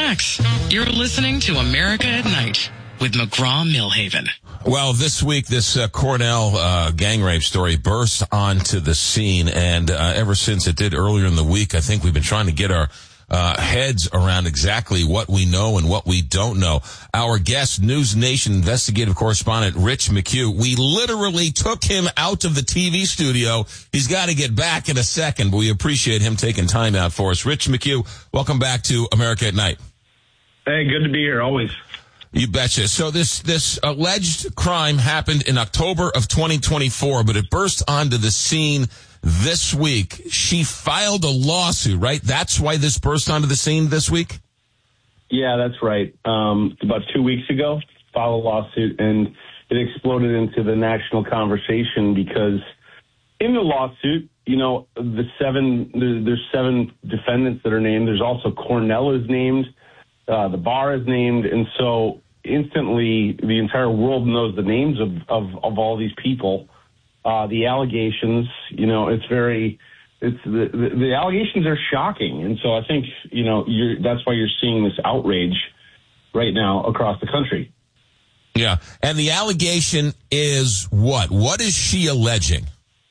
relax. You're listening to America at Night with McGraw-Milhaven. Well, this week, this Cornell gang rape story burst onto the scene, and ever since it did earlier in the week, I think we've been trying to get our heads around exactly what we know and what we don't know. Our guest, News Nation investigative correspondent Rich McHugh, we literally took him out of the TV studio. He's got to get back in a second, but we appreciate him taking time out for us. Rich McHugh, welcome back to America at Night. Hey, good to be here, always. You betcha. So this alleged crime happened in October of 2024, but it burst onto the scene this week. She filed a lawsuit, right? That's why this burst onto the scene this week? Yeah, that's right. About 2 weeks ago, filed a lawsuit, and it exploded into the national conversation because in the lawsuit, you know, there's seven defendants that are named. There's also Cornell is named. The bar is named. And so instantly the entire world knows the names of all these people. The allegations, you know, the allegations are shocking. And so I think, you know, that's why you're seeing this outrage right now across the country. Yeah. And the allegation is what? What is she alleging?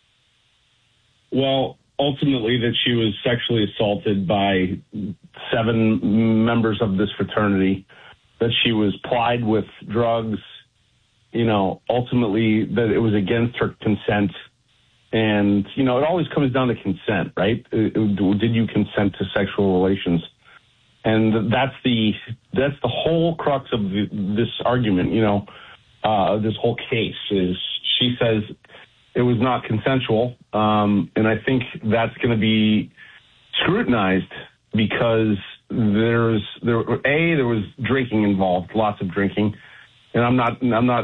Well, ultimately that she was sexually assaulted by 7 members of this fraternity, that she was plied with drugs, you know, ultimately that it was against her consent. And, you know, it always comes down to consent, right? Did you consent to sexual relations? And that's the whole crux of this argument, you know, this whole case is she says it was not consensual. And I think that's going to be scrutinized because there was drinking involved, lots of drinking. And I'm not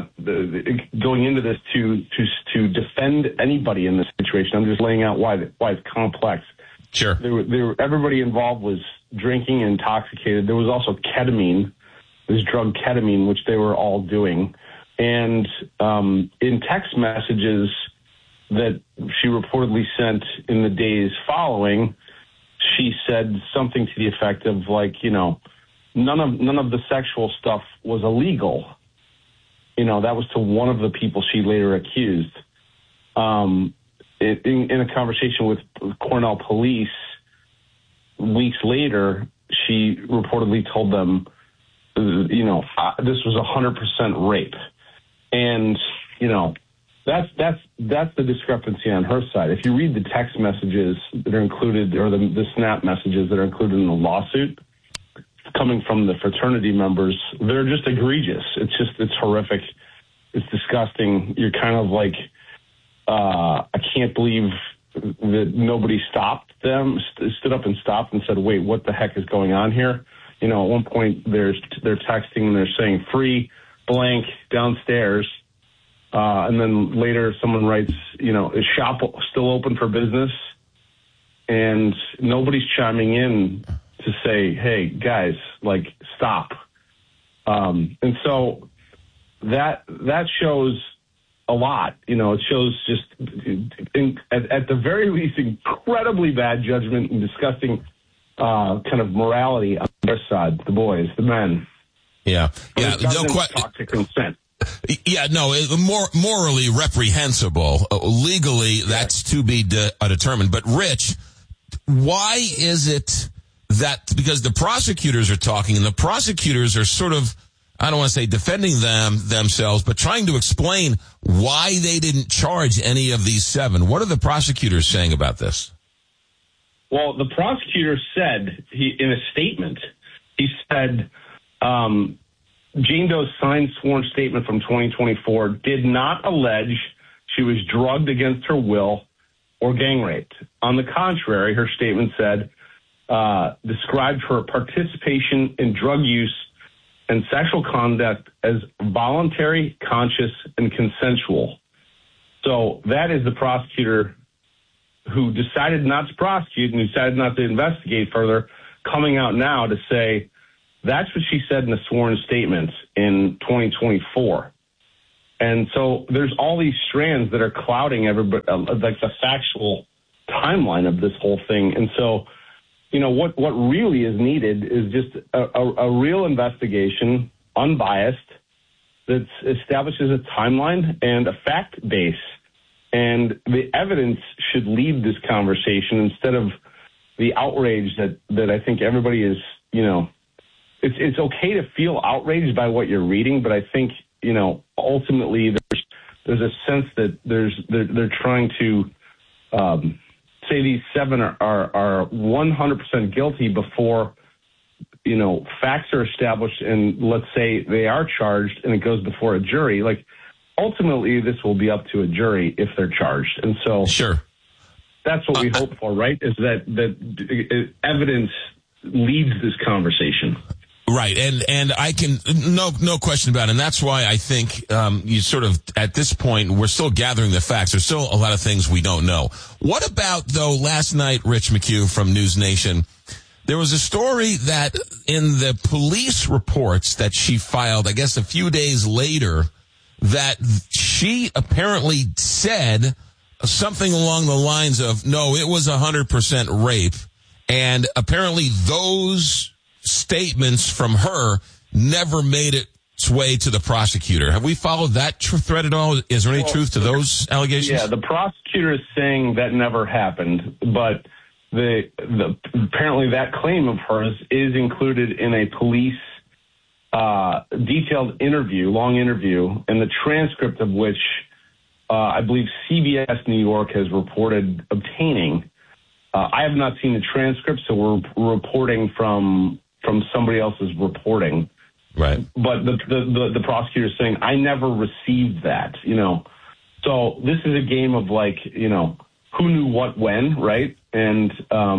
going into this to defend anybody in this situation. I'm just laying out why it's complex. Sure. Everybody involved was drinking and intoxicated. There was also ketamine, this drug ketamine, which they were all doing. And in text messages that she reportedly sent in the days following, she said something to the effect of like, you know, none of the sexual stuff was illegal. You know, that was to one of the people she later accused. In a conversation with Cornell police weeks later, she reportedly told them, you know, this was 100% rape. And, you know, that's the discrepancy on her side. If you read the text messages that are included, or the snap messages that are included in the lawsuit, coming from the fraternity members, they're just egregious. It's horrific. It's disgusting. You're kind of like, I can't believe that nobody stopped them, stood up and stopped and said, wait, what the heck is going on here? You know, at one point they're texting and they're saying free blank downstairs. And then later someone writes, you know, is shop still open for business? And nobody's chiming in to say, hey, guys, like, stop. And so that shows a lot. You know, it shows just, at the very least, incredibly bad judgment and disgusting kind of morality on their side, the boys, the men. Yeah. Yeah. No talk to consent. Yeah, no, morally reprehensible. Legally, that's to be determined. But, Rich, why is it that, because the prosecutors are talking, and the prosecutors are sort of, I don't want to say defending themselves, but trying to explain why they didn't charge any of these 7. What are the prosecutors saying about this? Well, the prosecutor said, in a statement, he said, Jane Doe's signed sworn statement from 2024 did not allege she was drugged against her will or gang raped. On the contrary, her statement said, described her participation in drug use and sexual conduct as voluntary, conscious, and consensual. So that is the prosecutor who decided not to prosecute and decided not to investigate further, coming out now to say, that's what she said in the sworn statement in 2024. And so there's all these strands that are clouding everybody, like the factual timeline of this whole thing. And so what really is needed is just a real investigation, unbiased, that establishes a timeline and a fact base. And the evidence should lead this conversation instead of the outrage that I think everybody is, it's okay to feel outraged by what you're reading, but I think, ultimately there's a sense that they're trying to say these 7 are 100% guilty before, facts are established and let's say they are charged and it goes before a jury. Like, ultimately, this will be up to a jury if they're charged. And so sure, that's what we hope for, right? Is that evidence leads this conversation. Right, and I can no question about it, and that's why I think you sort of at this point we're still gathering the facts. There's still a lot of things we don't know. What about though? Last night, Rich McHugh from News Nation, there was a story that in the police reports that she filed, I guess a few days later, that she apparently said something along the lines of, "No, it was 100% rape," and apparently those statements from her never made its way to the prosecutor. Have we followed that thread at all? Is there any truth to those allegations? Yeah, the prosecutor is saying that never happened, but apparently that claim of hers is included in a police detailed interview, long interview, and the transcript of which I believe CBS New York has reported obtaining. I have not seen the transcript, so we're reporting from somebody else's reporting. Right. But the prosecutor is saying, I never received that, So this is a game of who knew what when, right? And,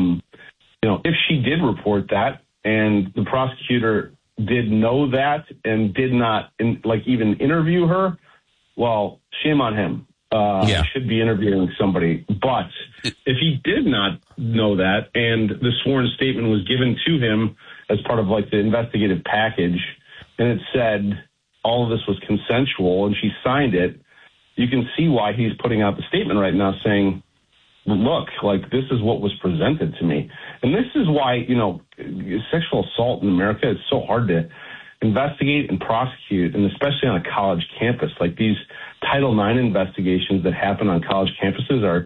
if she did report that and the prosecutor did know that and did not even interview her, well, shame on him. He should be interviewing somebody. But if he did not know that and the sworn statement was given to him as part of the investigative package and it said all of this was consensual and she signed it, you can see why he's putting out the statement right now saying, look, this is what was presented to me. And this is why, sexual assault in America is so hard to investigate and prosecute, and especially on a college campus. Like these Title IX investigations that happen on college campuses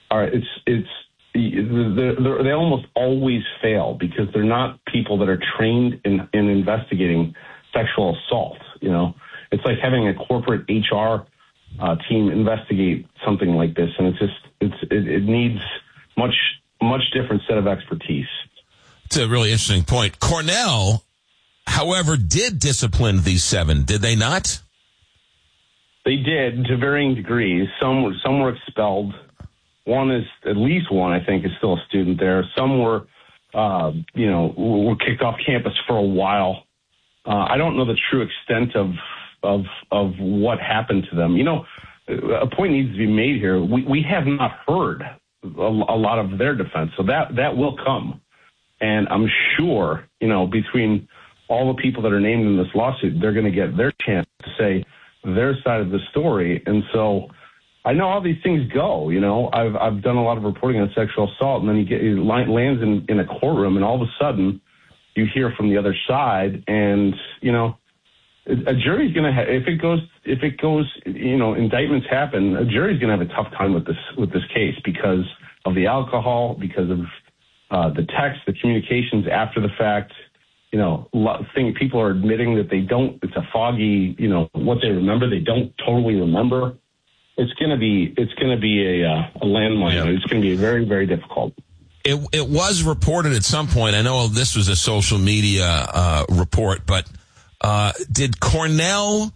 they almost always fail because they're not people that are trained in investigating sexual assault. It's like having a corporate HR team investigate something like this, and it needs much different set of expertise. It's a really interesting point. Cornell, however, did discipline these 7, did they not? They did to varying degrees. Some were expelled. At least one, I think, is still a student there. Some were kicked off campus for a while. I don't know the true extent of what happened to them. A point needs to be made here. We have not heard a lot of their defense, so that will come. And I'm sure, between all the people that are named in this lawsuit, they're going to get their chance to say their side of the story. And so I know how these things go. I've done a lot of reporting on sexual assault, and then it lands in a courtroom, and all of a sudden you hear from the other side, and a jury's going to have, if it goes, indictments happen, a jury's going to have a tough time with this case because of the alcohol, because of the text, the communications after the fact. People are admitting that they don't. It's a foggy, what they remember, they don't totally remember. It's going to be a landmine. Yeah. It's going to be very, very difficult. It was reported at some point. I know this was a social media report, but did Cornell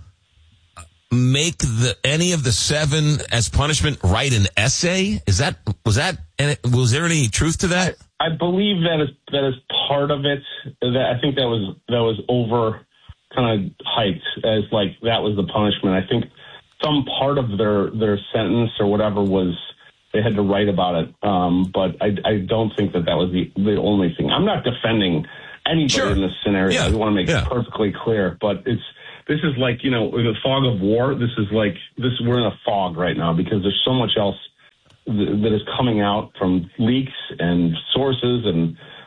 make any of the 7 as punishment write an essay? Was there any truth to that? I believe that is part of it. I think that was over kind of hyped as that was the punishment. I think some part of their sentence or whatever was they had to write about it. But I don't think that was the only thing. I'm not defending anybody in this scenario. Yeah. I want to make it perfectly clear. But this is in the fog of war. We're in a fog right now because there's so much else that is coming out from leaks and sources and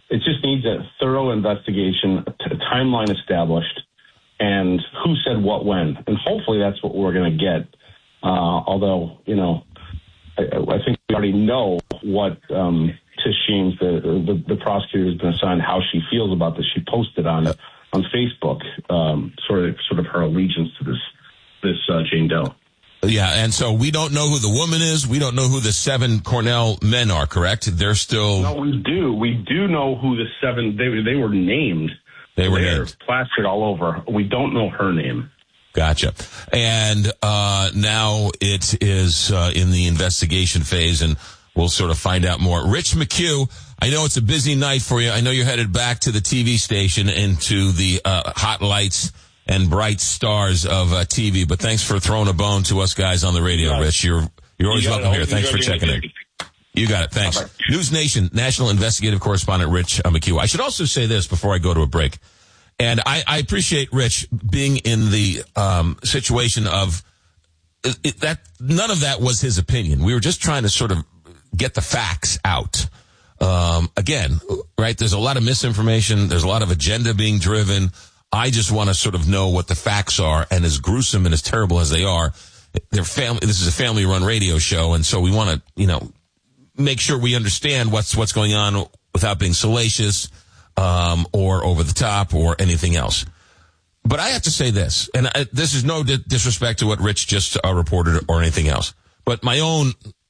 It just needs a thorough investigation, a timeline established, and who said what when. And hopefully that's what we're going to get. Although, I think we already know what Tish Sheens, the prosecutor who's been assigned, how she feels about this. She posted on Facebook sort of her allegiance to this Jane Doe. Yeah, and so we don't know who the woman is. We don't know who the 7 Cornell men are, correct? They're still... No, we do. We do know who the 7... They were named. They were They're named. plastered all over. We don't know her name. Gotcha. And now it is in the investigation phase, and we'll sort of find out more. Rich McHugh, I know it's a busy night for you. I know you're headed back to the TV station and to the hot lights and bright stars of TV, but thanks for throwing a bone to us guys on the radio, Rich. You're always welcome here. Thanks for checking in. You got it. Thanks. Bye-bye. News Nation national investigative correspondent Rich McHugh. I should also say this before I go to a break. And I appreciate Rich being in the situation of that. None of that was his opinion. We were just trying to sort of get the facts out. Again, right, there's a lot of misinformation. There's a lot of agenda being driven. I just want to sort of know what the facts are, and as gruesome and as terrible as they are, their family. This is a family-run radio show, and so we want to, make sure we understand what's going on without being salacious, or over the top, or anything else. But I have to say this, and this is no disrespect to what Rich just reported or anything else, but my own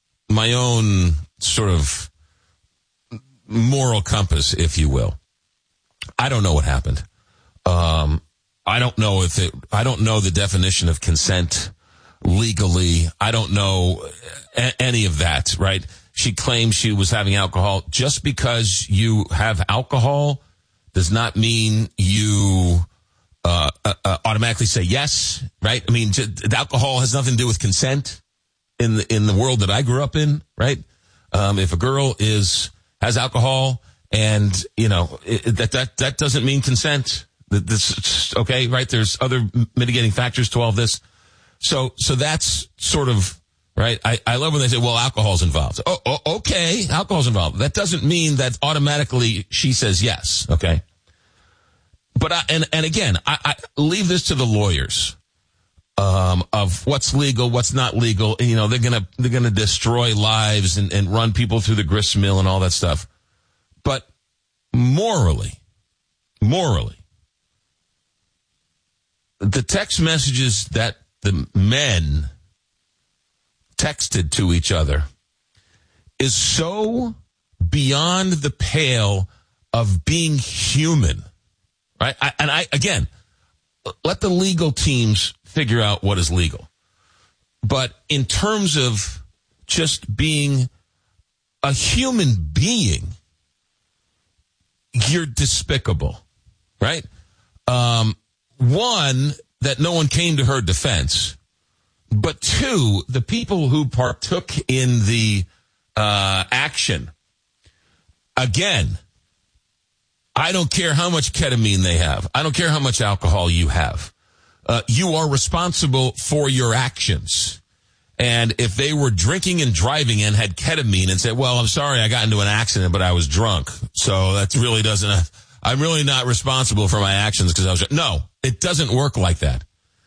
sort of moral compass, if you will. I don't know what happened. I don't know I don't know the definition of consent legally. I don't know any of that, right? She claims she was having alcohol. Just because you have alcohol does not mean you automatically say yes, right? I mean, alcohol has nothing to do with consent in the world that I grew up in, right? If a girl has alcohol and, that doesn't mean consent. This, okay, right? There's other mitigating factors to all this. So that's sort of, right? I love when they say, well, alcohol's involved. Oh, okay, alcohol's involved. That doesn't mean that automatically she says yes, okay? But again, I leave this to the lawyers, of what's legal, what's not legal. They're gonna destroy lives and run people through the grist mill and all that stuff. But morally, the text messages that the men texted to each other is so beyond the pale of being human, right? Again, let the legal teams figure out what is legal. But in terms of just being a human being, you're despicable, right? One, that no one came to her defense. But two, the people who partook in the action, again, I don't care how much ketamine they have. I don't care how much alcohol you have. You are responsible for your actions. And if they were drinking and driving and had ketamine and said, well, I'm sorry, I got into an accident, but I was drunk. So that really doesn't, I'm really not responsible for my actions because I was drunk. No, it doesn't work like that.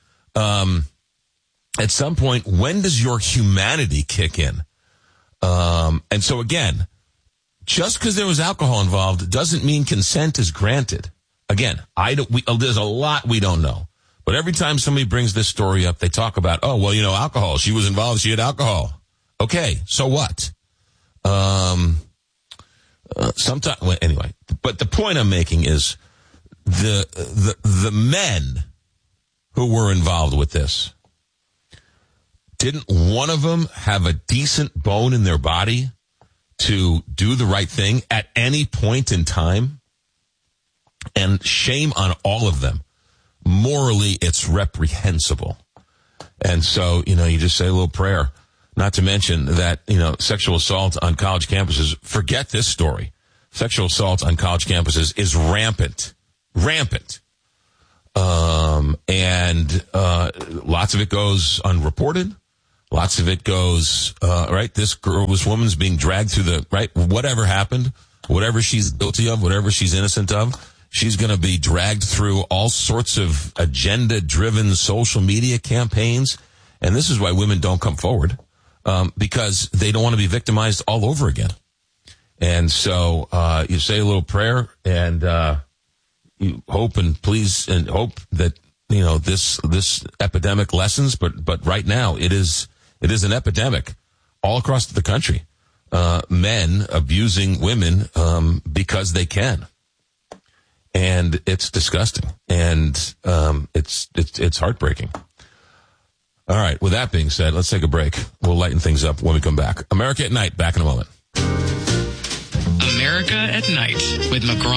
At some point, when does your humanity kick in? And so again, just because there was alcohol involved doesn't mean consent is granted. Again, there's a lot we don't know. But every time somebody brings this story up, they talk about, oh, well, alcohol. She was involved. She had alcohol. Okay, so what? Sometimes, well, anyway. But the point I'm making is the men who were involved with this, didn't one of them have a decent bone in their body to do the right thing at any point in time? And shame on all of them. Morally, it's reprehensible. And so, you just say a little prayer. Not to mention that, sexual assault on college campuses, forget this story. Sexual assault on college campuses is rampant. Rampant. And lots of it goes unreported. Lots of it goes, right, this woman's being dragged through whatever happened. whatever she's guilty of, whatever she's innocent of, she's going to be dragged through all sorts of agenda-driven social media campaigns. And this is why women don't come forward, because they don't want to be victimized all over again. And so you say a little prayer, and you hope and please and hope that this epidemic lessens. But right now it is an epidemic all across the country. Men abusing women because they can, and it's disgusting, and it's heartbreaking. All right. With that being said, let's take a break. We'll lighten things up when we come back. America at Night. Back in a moment. America at Night with McGraw